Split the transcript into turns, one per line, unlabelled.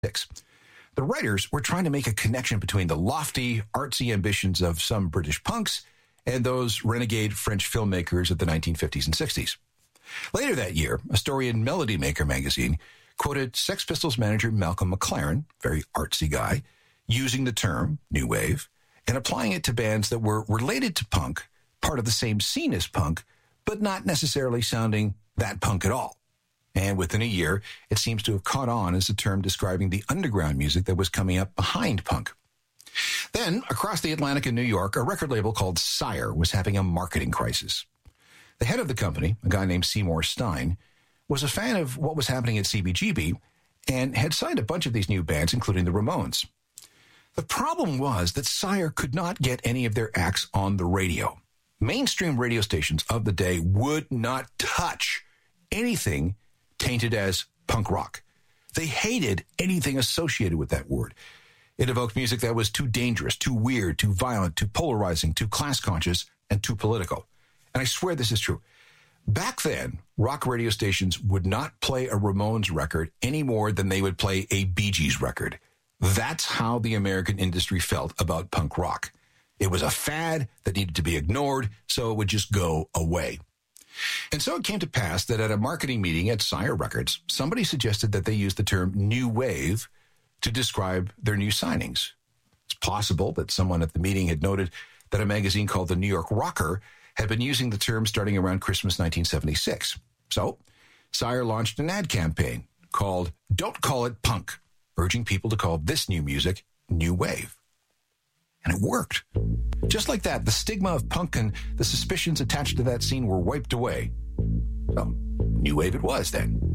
The writers were trying to make a connection between the lofty, artsy ambitions of some British punks and those renegade French filmmakers of the 1950s and 60s. Later that year, a story in Melody Maker magazine quoted Sex Pistols manager Malcolm McLaren, very artsy guy, using the term new wave and applying it to bands that were related to punk, part of the same scene as punk, but not necessarily sounding that punk at all. And within a year, it seems to have caught on as a term describing the underground music that was coming up behind punk. Then, across the Atlantic in New York, a record label called Sire was having a marketing crisis. The head of the company, a guy named Seymour Stein, was a fan of what was happening at CBGB and had signed a bunch of these new bands, including the Ramones. The problem was that Sire could not get any of their acts on the radio. Mainstream radio stations of the day would not touch anything tainted as punk rock. They hated anything associated with that word. It evoked music that was too dangerous, too weird, too violent, too polarizing, too class-conscious, and too political. And I swear this is true. Back then, rock radio stations would not play a Ramones record any more than they would play a Bee Gees record. That's how the American industry felt about punk rock. It was a fad that needed to be ignored, so it would just go away. And so it came to pass that at a marketing meeting at Sire Records, somebody suggested that they use the term new wave to describe their new signings. It's possible that someone at the meeting had noted that a magazine called the New York Rocker had been using the term starting around Christmas 1976. So Sire launched an ad campaign called Don't Call It Punk, urging people to call this new music new wave. And it worked. Just like that, the stigma of punk and the suspicions attached to that scene were wiped away. So, new wave it was then.